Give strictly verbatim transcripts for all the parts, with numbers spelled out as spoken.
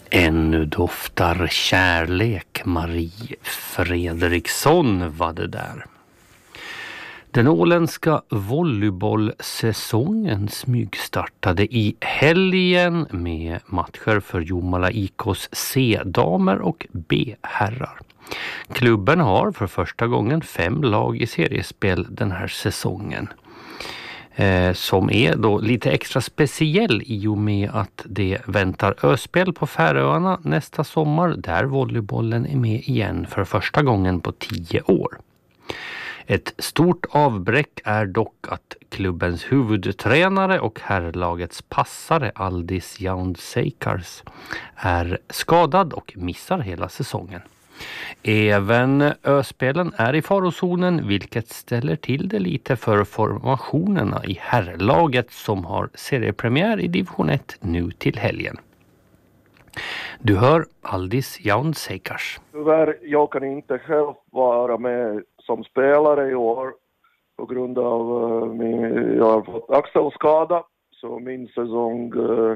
Ännu doftar kärlek, Marie Fredriksson var det där. Den åländska volleybollsäsongen smygstartade i helgen med matcher för Jomala I K:s C-damer och B-herrar. Klubben har för första gången fem lag i seriespel den här säsongen. Eh, som är då lite extra speciell i och med att det väntar öspel på Färöarna nästa sommar där volleybollen är med igen för första gången på tio år. Ett stort avbräck är dock att klubbens huvudtränare och herrlagets passare Aldis Jaunseikars är skadad och missar hela säsongen. Även öspelen är i farozonen, vilket ställer till det lite för formationerna i herrlaget som har seriepremiär i division ett nu till helgen. Du hör Aldis Jaunseikars. Tyvärr, jag kan inte själv vara med som spelare i år på grund av uh, min, jag har fått axelskada, så min säsong uh,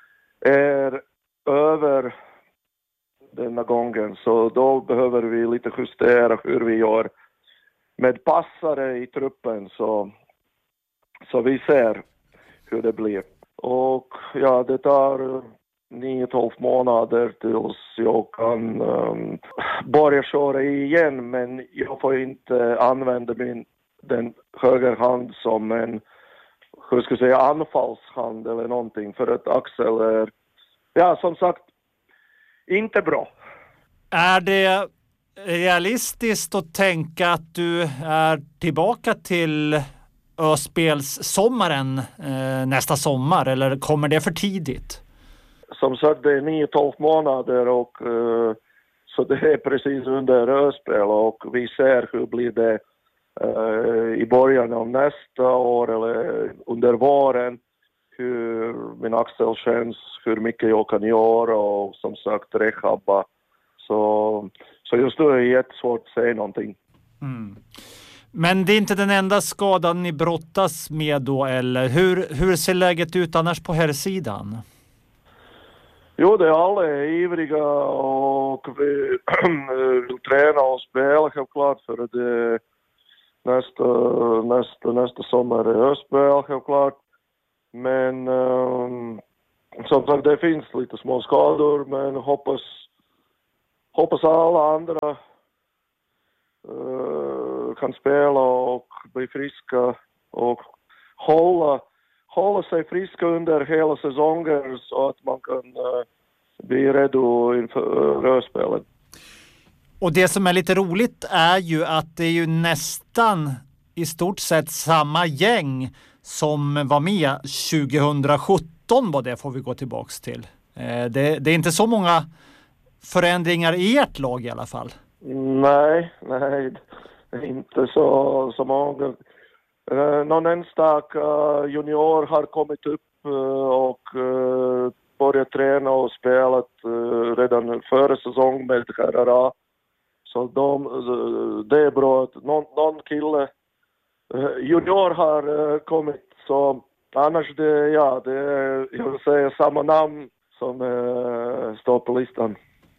är över denna gången, så då behöver vi lite justera hur vi gör med passare i truppen, så, så vi ser hur det blir. Och ja, det tar nio till tolv månader tills jag kan um, börja köra igen, men jag får inte använda min den höger hand som en, hur ska jag säga, anfallshand eller någonting, för att axel är, ja, som sagt, inte bra. Är det realistiskt att tänka att du är tillbaka till Öspelssommaren eh, nästa sommar, eller kommer det för tidigt? Som sagt, det är nio till tolv månader och uh, så det är precis under Öspel, och vi ser hur blir det uh, i början av nästa år eller under våren, hur min axel känns, hur mycket jag kan göra och som sagt rehabba. Så, så just nu är det jättesvårt att säga någonting. Mm. Men det är inte den enda skadan ni brottas med då, eller hur, hur ser läget ut annars på här sidan? Jo, det är alla är ivriga och vi vill träna och spela självklart, för att det nästa, nästa, nästa sommar är öspel självklart. Men um, som sagt, det finns lite små skador, men hoppas, hoppas alla andra uh, kan spela och bli friska och hålla, hålla sig friska under hela säsongen så att man kan uh, bli redo inför rörspelet. Och det som är lite roligt är ju att det är ju nästan i stort sett samma gäng som var med tjugohundrasjutton, vad det får vi gå tillbaks till. Det, det är inte så många förändringar i ert lag i alla fall. Nej, nej, inte så, så många. Någon enstaka junior har kommit upp och börjat träna och spelat redan före säsong med herrar. Så de, det är bra att någon, någon kille junior har kommit, så annars det, ja, det är, jag vill säga, samma namn som uh, står på listan.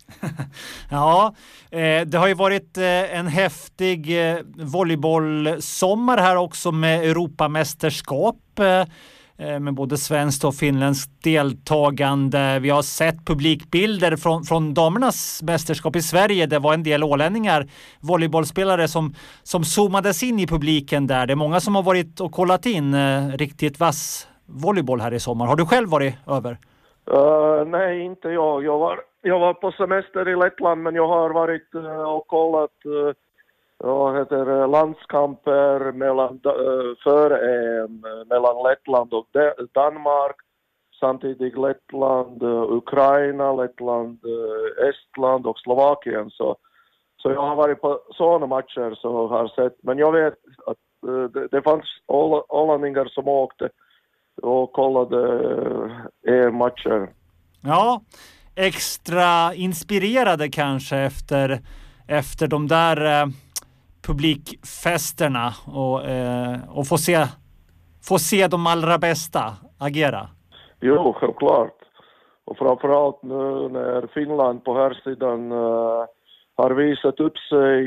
Ja, eh, det har ju varit eh, en häftig eh, volleybollsommar här också med Europamästerskap eh, med både svenskt och finländskt deltagande. Vi har sett publikbilder från, från damernas mästerskap i Sverige. Det var en del ålänningar, volleybollspelare som, som zoomades in i publiken där. Det är många som har varit och kollat in eh, riktigt vass volleyboll här i sommar. Har du själv varit över? Uh, nej, inte jag. Jag var, jag var på semester i Lettland, men jag har varit uh, och kollat uh, vad heter landskamper mellan uh, före E M mellan Lettland och De- Danmark, samtidigt Lettland, uh, Ukraina, Lettland, uh, Estland och Slovakien, så så jag har varit på sådana matcher så har sett, men jag vet att uh, det, det fanns ålänningar som åkte och kollade uh, E M-matcher. Ja, extra inspirerade kanske efter efter de där uh... publikfesterna och, eh, och få se, få se de allra bästa agera. Jo, självklart. Och framförallt nu när Finland på här sidan uh, har visat upp sig,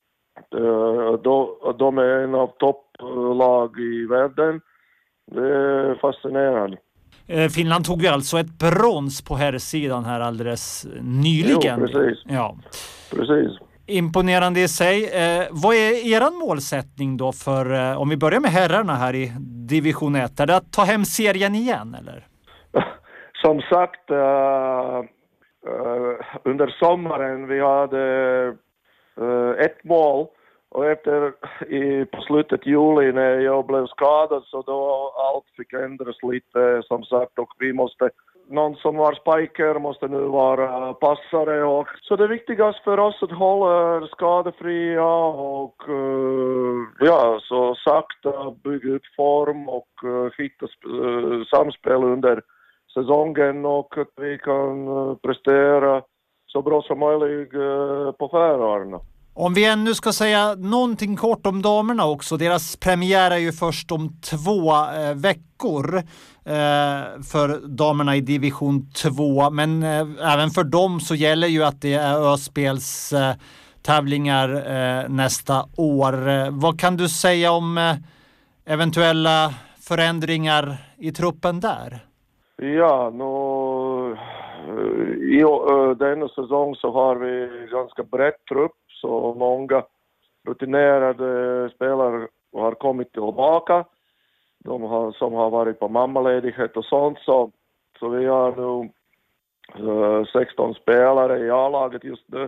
uh, då, de är en av topplag i världen. Det är fascinerande. Finland tog ju alltså ett brons på här sidan här alldeles nyligen. Jo, precis. Ja. Precis. Imponerande i sig. Eh, vad är eran målsättning då för, eh, om vi börjar med herrarna här i division ett, är det att ta hem serien igen eller? Som sagt, uh, uh, under sommaren vi hade uh, ett mål och efter i, på slutet juli när jag blev skadad så då allt fick ändras lite som sagt och vi måste, någon som var spiker måste nu vara passare och så det viktigaste för oss att hålla skadefria och uh, ja så sakta bygga upp form och uh, hitta uh, samspel under säsongen och att vi kan uh, prestera så bra som möjligt uh, på Färöarna. Om vi ännu ska säga någonting kort om damerna också. Deras premiär är ju först om två eh, veckor eh, för damerna i division två. Men eh, även för dem så gäller ju att det är Öspels eh, tävlingar eh, nästa år. Eh, vad kan du säga om eh, eventuella förändringar i truppen där? Ja, nu i uh, denna säsong så har vi ganska brett trupp. Så många rutinerade spelare har kommit tillbaka. De har, som har varit på mammaledighet och sånt. Så, så vi har nu uh, sexton spelare i A-laget just nu.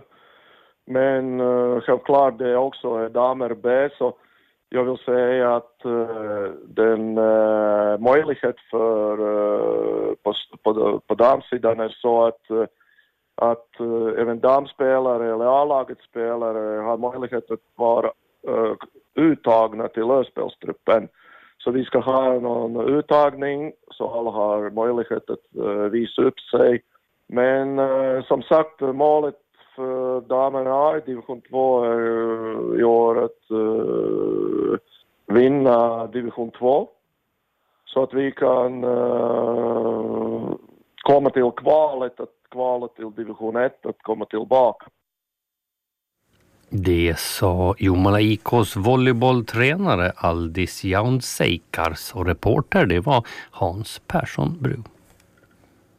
Men uh, självklart det är också damer B. Så jag vill säga att uh, den uh, möjlighet för uh, på, på, på damsidan är så att uh, att uh, även damspelare eller A-lagets spelare har möjlighet att vara uh, uttagna till Öspelstruppen. Så vi ska ha någon uttagning så alla har möjlighet att uh, visa upp sig. Men uh, som sagt, målet för damerna i division två är uh, i år att uh, vinna division två. Så att vi kan uh, komma till kvalet att kvalet till division ett att komma tillbaka. Det sa Jomala I K:s volleybolltränare Aldis Jaunseikars och reporter det var Hans Persson Bru.